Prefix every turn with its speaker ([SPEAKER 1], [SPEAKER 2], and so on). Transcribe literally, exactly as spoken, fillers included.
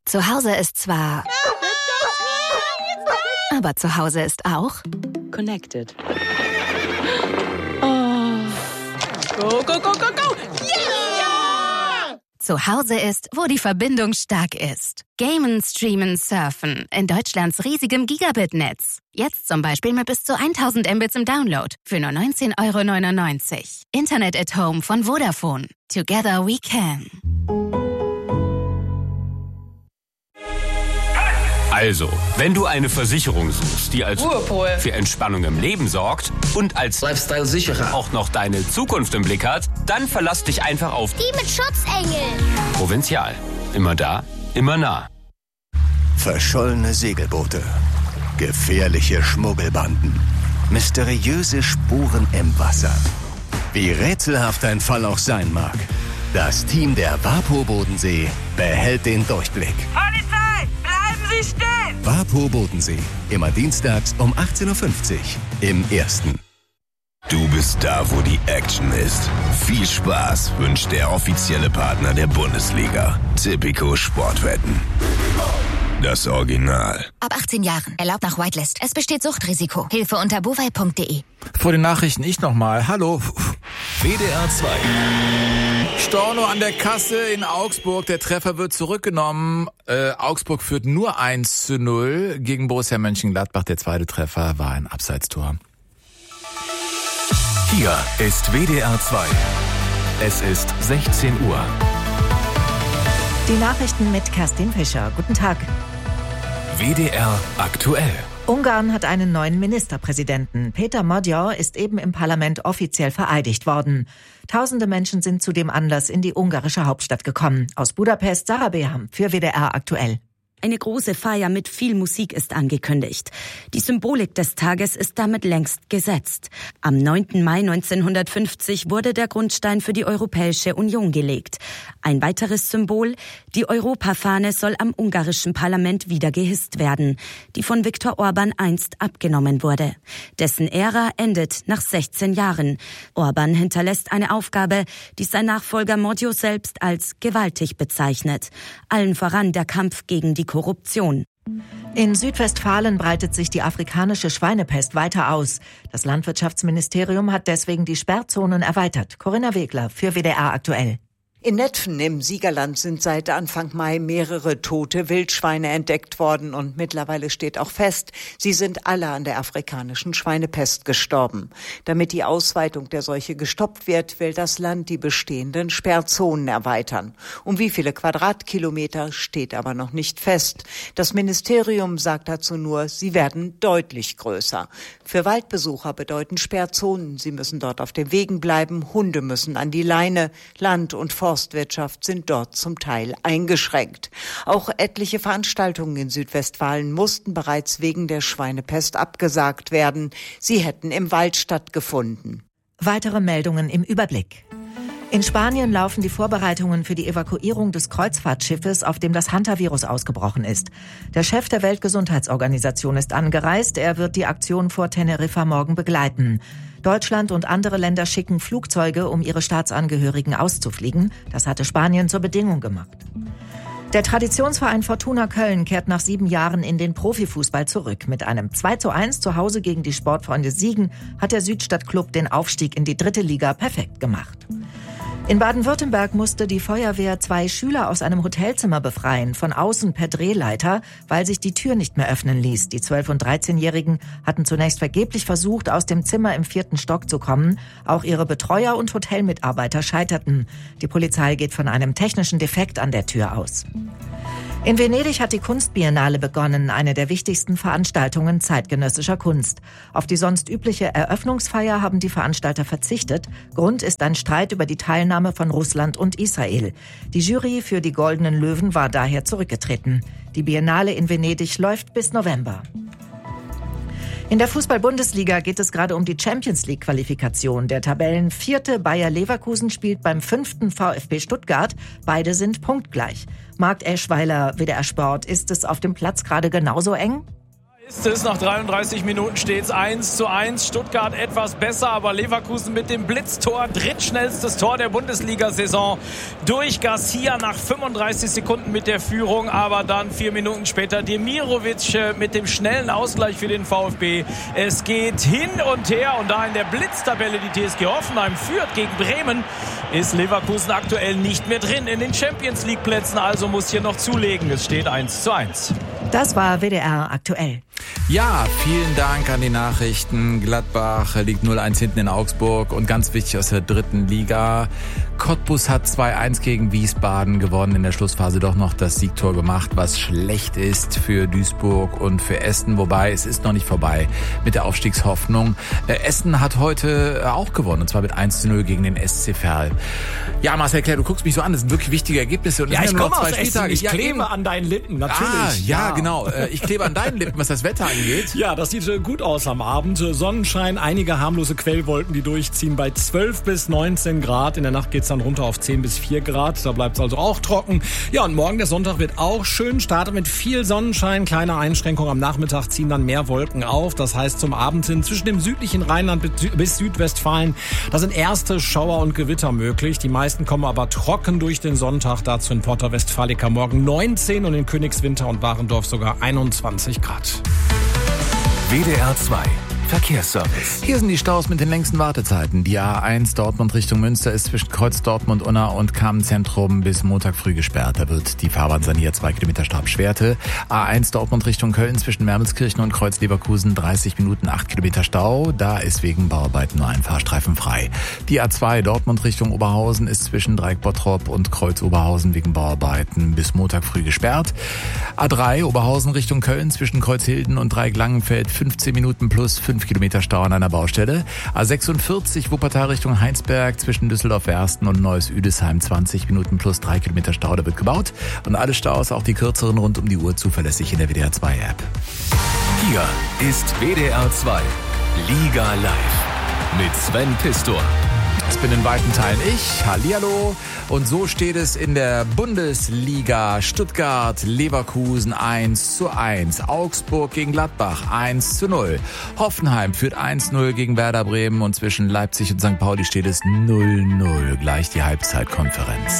[SPEAKER 1] Zu Hause ist zwar... Aber zu Hause ist auch...
[SPEAKER 2] Connected. Oh. Go, go, go, go, go! Yeah!
[SPEAKER 1] Zu Hause ist, wo die Verbindung stark ist. Gamen, streamen, surfen. In Deutschlands riesigem Gigabit-Netz. Jetzt zum Beispiel mit bis zu tausend Mbits im Download. Für nur neunzehn Euro neunundneunzig. Internet at Home von Vodafone. Together we can.
[SPEAKER 3] Also, wenn du eine Versicherung suchst, die als
[SPEAKER 2] Ruhepol
[SPEAKER 3] für Entspannung im Leben sorgt und als
[SPEAKER 4] Lifestyle-Sicherer
[SPEAKER 3] auch noch deine Zukunft im Blick hat, dann verlass dich einfach auf
[SPEAKER 5] Die mit Schutzengeln.
[SPEAKER 3] Provinzial. Immer da, immer nah.
[SPEAKER 6] Verschollene Segelboote, gefährliche Schmuggelbanden, mysteriöse Spuren im Wasser. Wie rätselhaft ein Fall auch sein mag, das Team der WaPo Bodensee behält den Durchblick.
[SPEAKER 7] Polizei, bleiben Sie stehen!
[SPEAKER 6] WaPo Bodensee, immer dienstags um achtzehn Uhr fünfzig im Ersten.
[SPEAKER 8] Du bist da, wo die Action ist. Viel Spaß wünscht der offizielle Partner der Bundesliga. Tipico Sportwetten. Das Original.
[SPEAKER 5] Ab achtzehn Jahren. Erlaubt nach Whitelist. Es besteht Suchtrisiko. Hilfe unter bovai punkt de.
[SPEAKER 9] Vor den Nachrichten ich nochmal. Hallo.
[SPEAKER 8] W D R zwei.
[SPEAKER 9] Storno an der Kasse in Augsburg. Der Treffer wird zurückgenommen. Äh, Augsburg führt nur eins zu null gegen Borussia Mönchengladbach. Der zweite Treffer war ein Abseitstor.
[SPEAKER 8] Hier ist W D R zwei. Es ist sechzehn Uhr.
[SPEAKER 10] Die Nachrichten mit Kerstin Fischer. Guten Tag.
[SPEAKER 8] W D R aktuell.
[SPEAKER 10] Ungarn hat einen neuen Ministerpräsidenten. Peter Magyar ist eben im Parlament offiziell vereidigt worden. Tausende Menschen sind zu dem Anlass in die ungarische Hauptstadt gekommen. Aus Budapest, Sarah Beham für W D R aktuell.
[SPEAKER 2] Eine große Feier mit viel Musik ist angekündigt. Die Symbolik des Tages ist damit längst gesetzt. Am neunten Mai neunzehnhundertfünfzig wurde der Grundstein für die Europäische Union gelegt. Ein weiteres Symbol, die Europafahne soll am ungarischen Parlament wieder gehisst werden, die von Viktor Orban einst abgenommen wurde. Dessen Ära endet nach sechzehn Jahren. Orban hinterlässt eine Aufgabe, die sein Nachfolger Magyar selbst als gewaltig bezeichnet. Allen voran der Kampf gegen die Korruption.
[SPEAKER 10] In Südwestfalen breitet sich die afrikanische Schweinepest weiter aus. Das Landwirtschaftsministerium hat deswegen die Sperrzonen erweitert. Corinna Wegler für W D R aktuell.
[SPEAKER 11] In Netphen im Siegerland sind seit Anfang Mai mehrere tote Wildschweine entdeckt worden und mittlerweile steht auch fest, sie sind alle an der afrikanischen Schweinepest gestorben. Damit die Ausweitung der Seuche gestoppt wird, will das Land die bestehenden Sperrzonen erweitern. Um wie viele Quadratkilometer steht aber noch nicht fest. Das Ministerium sagt dazu nur, sie werden deutlich größer. Für Waldbesucher bedeuten Sperrzonen, sie müssen dort auf den Wegen bleiben, Hunde müssen an die Leine, Land- und Forstwirtschaft sind dort zum Teil eingeschränkt. Auch etliche Veranstaltungen in Südwestfalen mussten bereits wegen der Schweinepest abgesagt werden. Sie hätten im Wald stattgefunden.
[SPEAKER 10] Weitere Meldungen im Überblick. In Spanien laufen die Vorbereitungen für die Evakuierung des Kreuzfahrtschiffes, auf dem das Hantavirus ausgebrochen ist. Der Chef der Weltgesundheitsorganisation ist angereist. Er wird die Aktion vor Teneriffa morgen begleiten. Deutschland und andere Länder schicken Flugzeuge, um ihre Staatsangehörigen auszufliegen. Das hatte Spanien zur Bedingung gemacht. Der Traditionsverein Fortuna Köln kehrt nach sieben Jahren in den Profifußball zurück. Mit einem zwei zu eins zu Hause gegen die Sportfreunde Siegen hat der Südstadtklub den Aufstieg in die dritte Liga perfekt gemacht. In Baden-Württemberg musste die Feuerwehr zwei Schüler aus einem Hotelzimmer befreien, von außen per Drehleiter, weil sich die Tür nicht mehr öffnen ließ. Die zwölf- und dreizehnjährigen hatten zunächst vergeblich versucht, aus dem Zimmer im vierten Stock zu kommen. Auch ihre Betreuer und Hotelmitarbeiter scheiterten. Die Polizei geht von einem technischen Defekt an der Tür aus. In Venedig hat die Kunstbiennale begonnen, eine der wichtigsten Veranstaltungen zeitgenössischer Kunst. Auf die sonst übliche Eröffnungsfeier haben die Veranstalter verzichtet. Grund ist ein Streit über die Teilnahme von Russland und Israel. Die Jury für die Goldenen Löwen war daher zurückgetreten. Die Biennale in Venedig läuft bis November. In der Fußball-Bundesliga geht es gerade um die Champions-League-Qualifikation. Der Tabellenvierte Bayer Leverkusen spielt beim fünften VfB Stuttgart. Beide sind punktgleich. Marc Eschweiler, W D R Sport, ist es auf dem Platz gerade genauso eng?
[SPEAKER 4] Ist es nach dreiunddreißig Minuten stets eins zu eins. Stuttgart etwas besser, aber Leverkusen mit dem Blitztor, drittschnellstes Tor der Bundesliga-Saison durch Garcia nach fünfunddreißig Sekunden mit der Führung, aber dann vier Minuten später Demirovic mit dem schnellen Ausgleich für den VfB. Es geht hin und her und da in der Blitztabelle die T S G Hoffenheim führt gegen Bremen, ist Leverkusen aktuell nicht mehr drin in den Champions-League-Plätzen, also muss hier noch zulegen. Es steht eins zu eins.
[SPEAKER 10] Das war W D R aktuell.
[SPEAKER 9] Ja, vielen Dank an die Nachrichten. Gladbach liegt null eins hinten in Augsburg und ganz wichtig aus der dritten Liga. Cottbus hat zwei eins gegen Wiesbaden gewonnen, in der Schlussphase doch noch das Siegtor gemacht, was schlecht ist für Duisburg und für Essen, wobei es ist noch nicht vorbei mit der Aufstiegshoffnung. Essen hat heute auch gewonnen, und zwar mit eins zu null gegen den S C Verl. Ja, Marcel, Claire, du guckst mich so an, das sind wirklich wichtige Ergebnisse. Und
[SPEAKER 12] ja, ich komme
[SPEAKER 9] aus
[SPEAKER 12] Essen, ich
[SPEAKER 9] ja,
[SPEAKER 12] klebe
[SPEAKER 9] eben.
[SPEAKER 12] an deinen Lippen, natürlich.
[SPEAKER 9] Ah, ja, ja, genau, ich klebe an deinen Lippen, was das Wetter angeht.
[SPEAKER 12] Ja, das sieht gut aus am Abend. Sonnenschein, einige harmlose Quellwolken, die durchziehen bei zwölf bis neunzehn Grad. In der Nacht geht's dann runter auf zehn bis vier Grad. Da bleibt's also auch trocken. Ja, und morgen der Sonntag wird auch schön. Startet mit viel Sonnenschein, kleine Einschränkungen. Am Nachmittag ziehen dann mehr Wolken auf. Das heißt zum Abend hin zwischen dem südlichen Rheinland bis Südwestfalen, da sind erste Schauer und Gewitter möglich. Die meisten kommen aber trocken durch den Sonntag. Dazu in Porta Westfalica morgen neunzehn und in Königswinter und Warendorf sogar einundzwanzig Grad.
[SPEAKER 3] W D R zwei Verkehrsservice.
[SPEAKER 9] Hier sind die Staus mit den längsten Wartezeiten. Die A eins Dortmund Richtung Münster ist zwischen Kreuz Dortmund-Unna und Kamenz-Zentrum bis Montag früh gesperrt. Da wird die Fahrbahn saniert, zwei Kilometer Stabschwerte. A eins Dortmund Richtung Köln zwischen Mermelskirchen und Kreuz Leverkusen dreißig Minuten, acht Kilometer Stau. Da ist wegen Bauarbeiten nur ein Fahrstreifen frei. Die A zwei Dortmund Richtung Oberhausen ist zwischen Dreieck Bottrop und Kreuz Oberhausen wegen Bauarbeiten bis Montag früh gesperrt. A drei Oberhausen Richtung Köln zwischen Kreuz Hilden und Dreieck Langenfeld fünfzehn Minuten plus fünf Kilometer Stau an einer Baustelle. A sechsundvierzig Wuppertal Richtung Heinsberg zwischen Düsseldorf-Wersten und Neuss-Üdesheim zwanzig Minuten plus drei Kilometer Stau, da wird gebaut. Und alle Staus, auch die kürzeren, rund um die Uhr zuverlässig in der W D R zwei App.
[SPEAKER 3] Hier ist W D R zwei Liga Live mit Sven Pistor.
[SPEAKER 9] Das bin in weiten Teilen ich. Hallihallo. Und so steht es in der Bundesliga. Stuttgart, Leverkusen eins zu eins. Augsburg gegen Gladbach eins zu null. Hoffenheim führt eins zu null gegen Werder Bremen und zwischen Leipzig und Sankt Pauli steht es null zu null. Gleich die Halbzeitkonferenz.